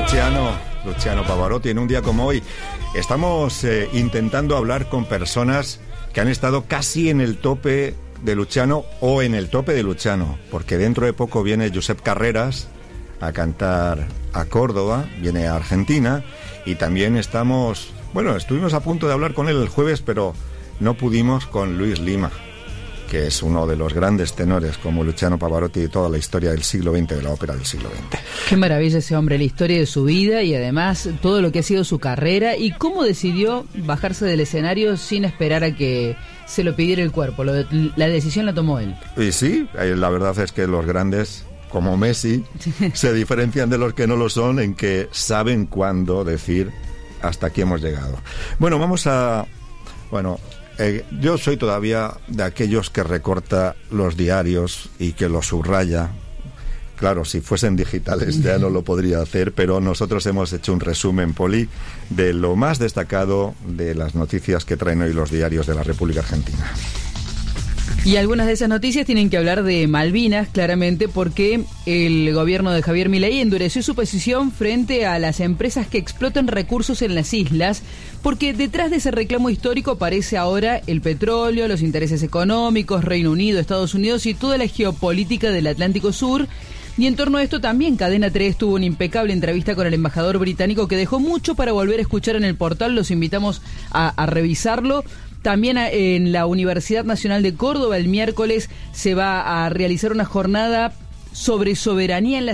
Luciano Pavarotti. En un día como hoy estamos intentando hablar con personas que han estado casi en el tope de Luciano o en el tope de Luciano, porque dentro de poco viene Josep Carreras a cantar a Córdoba, viene a Argentina, y también estuvimos a punto de hablar con él el jueves, pero no pudimos, con Luis Lima, que es uno de los grandes tenores como Luciano Pavarotti de toda la historia del siglo XX, de la ópera del siglo XX. Qué maravilla ese hombre, la historia de su vida y además todo lo que ha sido su carrera y cómo decidió bajarse del escenario sin esperar a que se lo pidiera el cuerpo. La decisión la tomó él. Y sí, la verdad es que los grandes, como Messi, se diferencian de los que no lo son en que saben cuándo decir hasta aquí hemos llegado. Yo soy todavía de aquellos que recorta los diarios y que los subraya. Claro, si fuesen digitales ya no lo podría hacer, pero nosotros hemos hecho un resumen, Poli, de lo más destacado de las noticias que traen hoy los diarios de la República Argentina. Y algunas de esas noticias tienen que hablar de Malvinas, claramente, porque el gobierno de Javier Milei endureció su posición frente a las empresas que explotan recursos en las islas, porque detrás de ese reclamo histórico aparece ahora el petróleo, los intereses económicos, Reino Unido, Estados Unidos y toda la geopolítica del Atlántico Sur. Y en torno a esto también Cadena 3 tuvo una impecable entrevista con el embajador británico que dejó mucho para volver a escuchar en el portal. Los invitamos a revisarlo. También en la Universidad Nacional de Córdoba el miércoles se va a realizar una jornada sobre soberanía en la